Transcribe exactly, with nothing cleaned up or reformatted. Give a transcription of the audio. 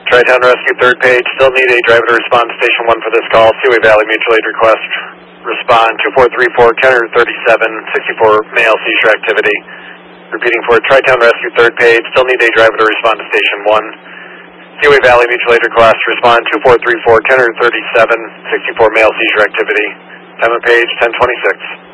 Tri-Town Rescue, third page. Still need a driver to respond to Station one for this call. Seaway Valley Mutual Aid request. Respond two four three four, Kenner thirty-seven, sixty-four, male seizure activity. Repeating for Tri-Town Rescue, third page. Still need a driver to respond to Station one. Seaway Valley Mutual Aid request. Respond two four three four, Kenner thirty-seven, sixty-four, male seizure activity. Time of page ten twenty-six.